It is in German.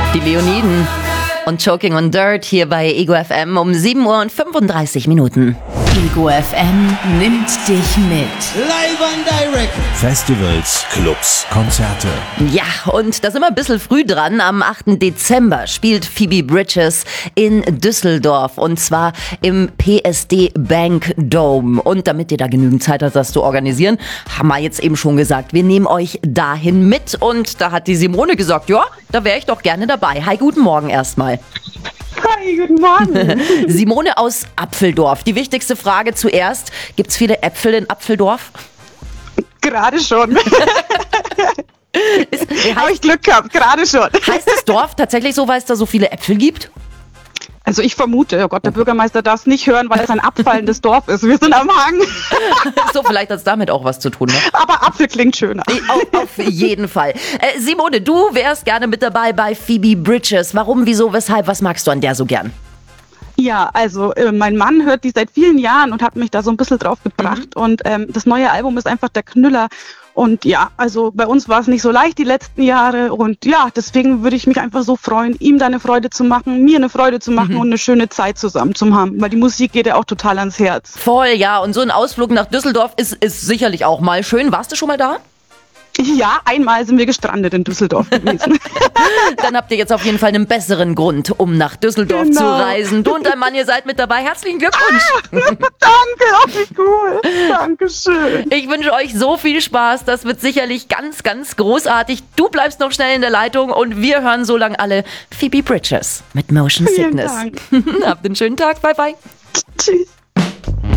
Die Leoniden und Choking on Dirt hier bei Ego FM um 7 Uhr und 35 Minuten. Ego FM nimmt dich mit. Live and direct. Festivals, Clubs, Konzerte. Ja, und da sind wir ein bisschen früh dran. Am 8. Dezember spielt Phoebe Bridgers in Düsseldorf und zwar im PSD Bank Dome. Und damit ihr da genügend Zeit habt, das zu organisieren, haben wir jetzt eben schon gesagt, wir nehmen euch dahin mit. Und da hat die Simone gesagt, ja, da wäre ich doch gerne dabei. Hi, guten Morgen erstmal. Hi, guten Morgen. Simone aus Apfeldorf. Die wichtigste Frage zuerst. Gibt's viele Äpfel in Apfeldorf? Gerade schon. Habe ich Glück gehabt, gerade schon. Heißt das Dorf tatsächlich so, weil es da so viele Äpfel gibt? Also ich vermute, oh Gott, der Bürgermeister darf es nicht hören, weil es ein abfallendes Dorf ist. Wir sind am Hang. So, vielleicht hat es damit auch was zu tun, ne? Aber Apfel klingt schöner. Auf jeden Fall. Simone, du wärst gerne mit dabei bei Phoebe Bridgers. Warum, wieso, weshalb, was magst du an der so gern? Ja, also mein Mann hört die seit vielen Jahren und hat mich da so ein bisschen drauf gebracht. Und das neue Album ist einfach der Knüller. Und ja, also bei uns war es nicht so leicht die letzten Jahre. Und ja, deswegen würde ich mich einfach so freuen, ihm da eine Freude zu machen, mir eine Freude zu machen und eine schöne Zeit zusammen zu haben. Weil die Musik geht ja auch total ans Herz. Voll, ja. Und so ein Ausflug nach Düsseldorf ist sicherlich auch mal schön. Warst du schon mal da? Ja, einmal sind wir gestrandet in Düsseldorf gewesen. Dann habt ihr jetzt auf jeden Fall einen besseren Grund, um nach Düsseldorf zu reisen. Du und dein Mann, ihr seid mit dabei. Herzlichen Glückwunsch. Danke, oh, wie cool. Dankeschön. Ich wünsche euch so viel Spaß. Das wird sicherlich ganz, ganz großartig. Du bleibst noch schnell in der Leitung und wir hören so lange alle Phoebe Bridgers mit Motion Vielen Sickness. Dank. Habt einen schönen Tag. Bye, bye. Tschüss.